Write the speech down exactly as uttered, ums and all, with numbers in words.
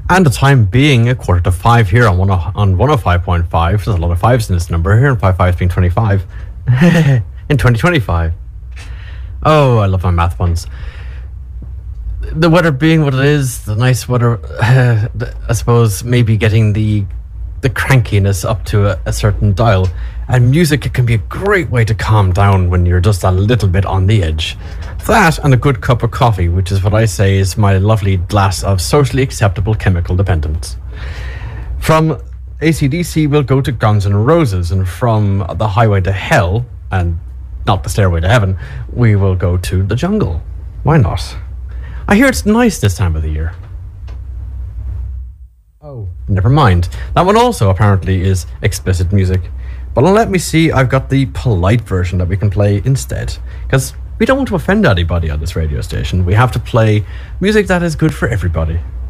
And the time being a quarter to five here on one on one oh five point five. There's a lot of fives in this number here, and five fives being twenty-five in twenty twenty-five. Oh, I love my math ones. The weather being what it is, the nice weather, uh, I suppose maybe getting the the crankiness up to a, a certain dial. And music can be a great way to calm down when you're just a little bit on the edge. That and a good cup of coffee, which is what I say is my lovely glass of socially acceptable chemical dependence. From A C D C, we'll go to Guns N' Roses, and from The Highway to Hell, and not The Stairway to Heaven, we will go to The Jungle. Why not? I hear it's nice this time of the year. Oh, never mind. That one also apparently is explicit music. But let me see, I've got the polite version that we can play instead. Because we don't want to offend anybody on this radio station. We have to play music that is good for everybody.